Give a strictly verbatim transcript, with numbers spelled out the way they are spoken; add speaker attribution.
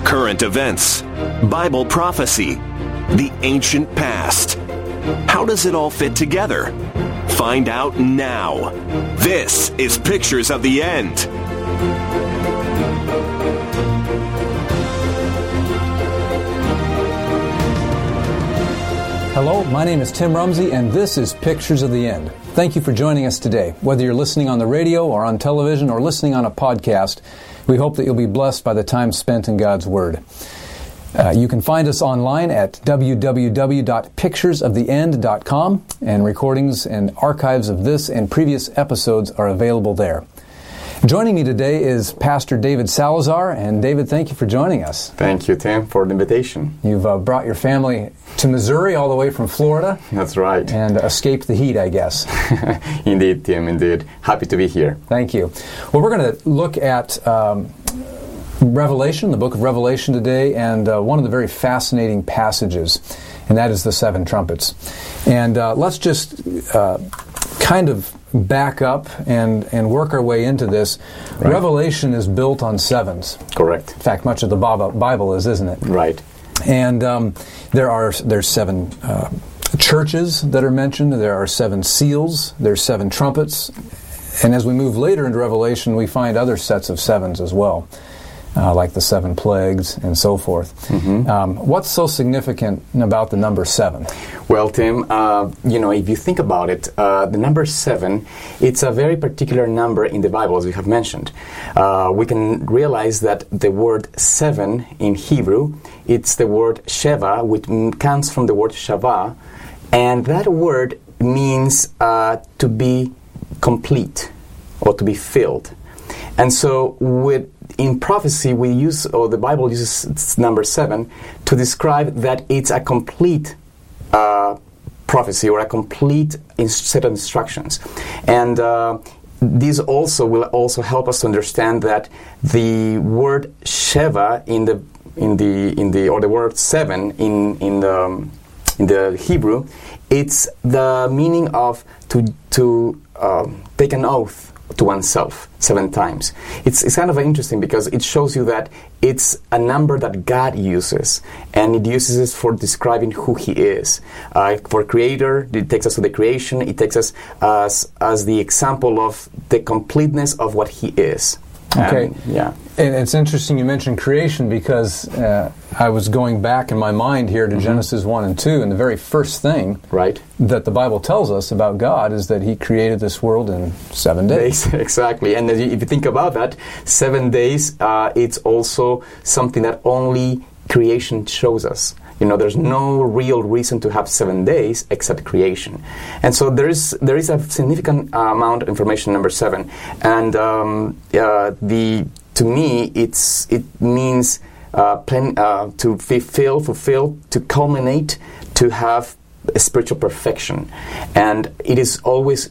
Speaker 1: current events, Bible prophecy, the ancient past. How does it all fit together? Find out now. This is Pictures of the End.
Speaker 2: Hello, my name is Tim Rumsey, and this is Pictures of the End. Thank you for joining us today. Whether you're listening on the radio or on television or listening on a podcast, we hope that you'll be blessed by the time spent in God's Word. Uh, you can find us online at w w w dot pictures of the end dot com, and recordings and archives of this and previous episodes are available there. Joining me today is Pastor David Salazar, and David, thank you for joining us.
Speaker 3: Thank you, Tim, for the invitation.
Speaker 2: You've uh, brought your family to Missouri all the way from Florida.
Speaker 3: That's right.
Speaker 2: And escaped the heat, I guess.
Speaker 3: Indeed, Tim, indeed. Happy to be here.
Speaker 2: Thank you. Well, we're going to look at um, Revelation, the book of Revelation today, and uh, one of the very fascinating passages, and that is the seven trumpets. And uh, let's just uh, kind of back up and, and work our way into this. Right. Revelation is built on sevens.
Speaker 3: Correct.
Speaker 2: In fact, much of the Bible is, isn't it?
Speaker 3: Right.
Speaker 2: And um, there are there's seven uh, churches that are mentioned. There are seven seals. There's seven trumpets. And as we move later into Revelation, we find other sets of sevens as well, uh, like the seven plagues and so forth. Mm-hmm. Um, what's so significant about the number seven?
Speaker 3: Well, Tim, uh, you know, if you think about it, uh, the number seven, it's a very particular number in the Bible, as we have mentioned. Uh, we can realize that the word seven in Hebrew, it's the word Sheva, which comes from the word Shavah, and that word means uh, to be complete or to be filled. And so with in prophecy, we use, or the Bible uses number seven to describe that it's a complete uh, prophecy or a complete in- set of instructions. And uh, this also will also help us to understand that the word Sheva in the in the in the or the word seven in in the in the Hebrew, it's the meaning of to to um, take an oath to oneself seven times. It's it's kind of interesting because it shows you that it's a number that God uses, and it uses it for describing who He is. Uh, for Creator, it takes us to the creation. It takes us as as the example of the completeness of what He is.
Speaker 2: Okay.
Speaker 3: Um, yeah.
Speaker 2: And it's interesting you mentioned creation because uh, I was going back in my mind here to mm-hmm. Genesis one and two, and the very first thing
Speaker 3: right.
Speaker 2: that the Bible tells us about God is that He created this world in seven days.
Speaker 3: days. Exactly. And if you think about that, seven days, uh, it's also something that only creation shows us. You know, there's no real reason to have seven days except creation. And so there is there is a significant uh, amount of information in number seven. And um, uh, the to me, it's it means uh, plan, uh, to fulfill, fulfill, to culminate, to have a spiritual perfection. And it is always